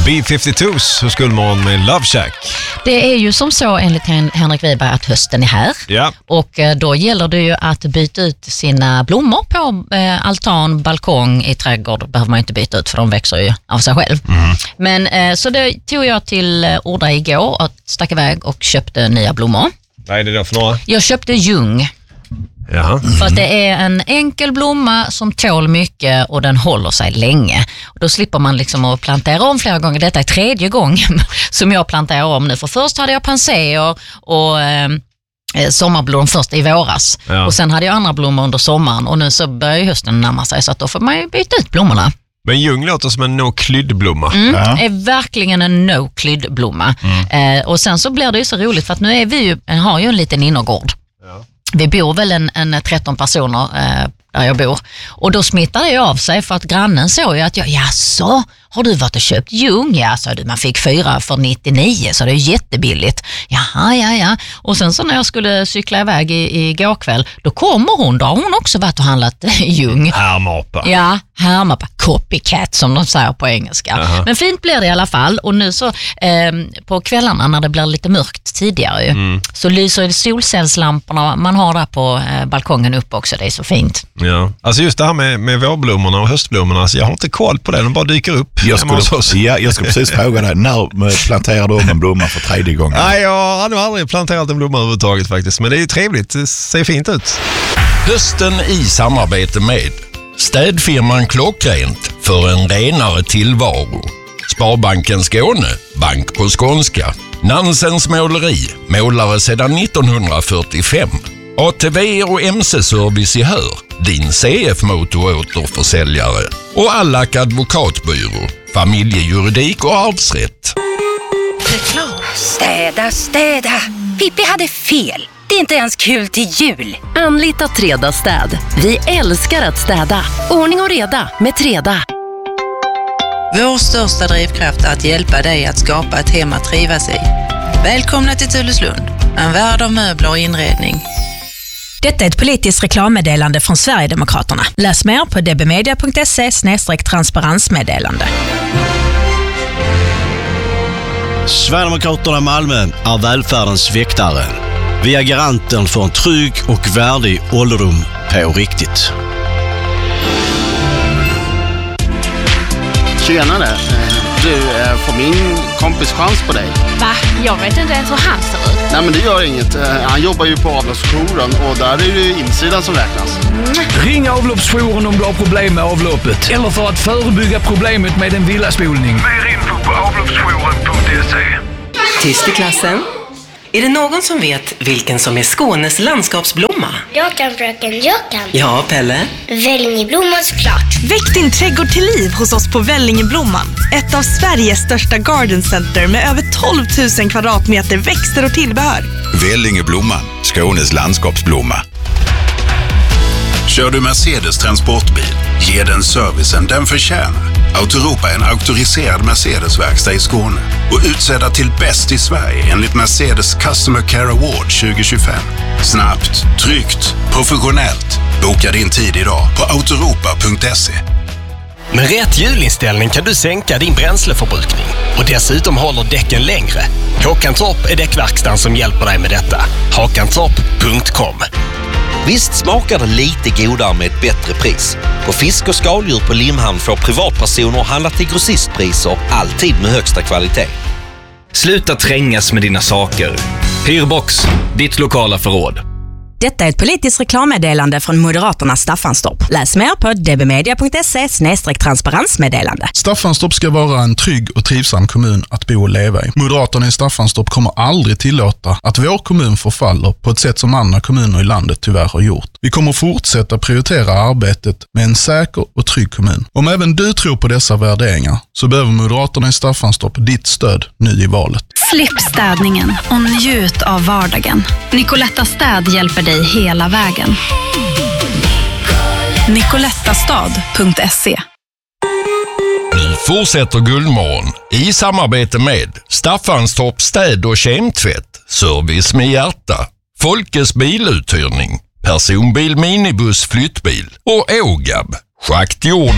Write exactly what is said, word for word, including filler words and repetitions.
B femtiotvås hos Gullmorgon med Love Shack. Det är ju som så enligt Henrik Wiberg att hösten är här. Ja. Och då gäller det ju att byta ut sina blommor på eh, altan, balkong, i trädgård. Behöver man inte byta ut för de växer ju av sig själv. Mm. Men eh, så det tog jag till eh, Orda igår och stack iväg och köpte nya blommor. Vad är det då för några? Jag köpte ljung. Jaha. Mm. För att det är en enkel blomma som tål mycket och den håller sig länge. Och då slipper man liksom att plantera om flera gånger. Detta är tredje gången som jag planterar om nu. För först hade jag panseer och eh, sommarblommor först i våras. Ja. Och sen hade jag andra blommor under sommaren. Och nu så börjar hösten närma sig, så att då får man ju byta ut blommorna. Men ljung låter som en no-klyddblomma. Mm, ja. är verkligen en no-klyddblomma. Mm. Eh, och sen så blir det ju så roligt för att nu är vi ju, har ju en liten innergård. Ja. Vi bor väl en, en tretton personer eh, där jag bor. Och då smittade det av sig för att grannen såg ju att jag, ja så har du varit och köpt ljung? Ja, sa du, man fick fyra för nittionio, så det är jättebilligt. Jaha, ja, ja. Och sen så när jag skulle cykla iväg i, i går kväll, då kommer hon, då har hon också varit och handlat ljung. Härmapa. Ja, härmapa. Copycat som de säger på engelska. Uh-huh. Men fint blir det i alla fall. Och nu så eh, på kvällarna när det blir lite mörkt tidigare ju, mm. så lyser solcellslamporna man har där på eh, balkongen upp också. Det är så fint. Ja, alltså just det här med, med vårblommorna och höstblommorna, alltså jag har inte koll på det, de bara dyker upp. Jag skulle, ja, jag skulle precis fråga dig, när planterar du om en blomma för tredje gången? Nej, jag har nog aldrig planterat en blomma överhuvudtaget faktiskt, men det är ju trevligt, det ser fint ut. Hösten i samarbete med städfirman Klockrent för en renare tillvaro. Sparbanken Skåne, bank på skånska. Nansens måleri, målare sedan nittonhundrafyrtiofem. A T V och M C-service i Hör, din C F-motoråterförsäljare. Och Allack advokatbyrå, familjejuridik och arvsrätt. Reklam. Städa, städa. Pippi hade fel. Det är inte ens kul till jul. Anlita Treda städ. Vi älskar att städa. Ordning och reda med Treda. Vår största drivkraft är att hjälpa dig att skapa ett hem att trivas i. Välkomna till Tulleslund. En värld av möbler och inredning. Detta är ett politiskt reklammeddelande från Sverigedemokraterna. Läs mer på dbmedia punkt se slash transparensmeddelande. Sverigedemokraterna Malmö är välfärdens väktare. Vi är garanten för en trygg och värdig ålderdom på riktigt. Tjenare, du får min kompis chans på dig. Va? Jag vet inte ens hur han ser ut. Nej, men det gör inget. Han jobbar ju på avloppsjouren och där är det insidan som räknas. Mm. Ring avloppsjouren om du har problem med avloppet eller för att förebygga problemet med en villaspolning. Mer info på avloppsjouren punkt se. Tyst i klassen. Är det någon som vet vilken som är Skånes landskapsblomma? Jag kan, fröken, jag kan. Ja, Pelle? Vällingeblomman såklart. Väck din trädgård till liv hos oss på Vällingeblomman. Ett av Sveriges största garden center med över tolv tusen kvadratmeter växter och tillbehör. Vällingeblomman, Skånes landskapsblomma. Kör du Mercedes transportbil? Ge den servicen den förtjänar. Autoropa är en auktoriserad Mercedes-verkstad i Skåne och utsedda till bäst i Sverige enligt Mercedes Customer Care Award tjugo tjugofem. Snabbt, tryggt, professionellt. Boka din tid idag på autoropa punkt se. Med rätt hjulinställning kan du sänka din bränsleförbrukning och dessutom håller däcken längre. Håkantorp är däckverkstan som hjälper dig med detta. Håkantorp punkt com. Visst smakar det lite godare med ett bättre pris. På fisk och skaldjur på Limhamn får privatpersoner handla till grossistpriser, alltid med högsta kvalitet. Sluta trängas med dina saker. Hyrbox, ditt lokala förråd. Detta är ett politiskt reklammeddelande från Moderaterna Staffanstorp. Läs mer på dbmedia punkt se slash transparensmeddelande. Staffanstorp ska vara en trygg och trivsam kommun att bo och leva i. Moderaterna i Staffanstorp kommer aldrig tillåta att vår kommun förfaller på ett sätt som andra kommuner i landet tyvärr har gjort. Vi kommer fortsätta prioritera arbetet med en säker och trygg kommun. Om även du tror på dessa värderingar så behöver Moderaterna i Staffanstorp ditt stöd nu i valet. Slipp städningen och njut av vardagen. Nicoletta Städ hjälper dig hela vägen. nicolettastad punkt se. Nu fortsätter Gullmorgon i samarbete med Staffanstorp städ- och kemtvätt, service med hjärta, Folkes biluthyrning, personbil, minibuss, flyttbil och Ågab, schaktjord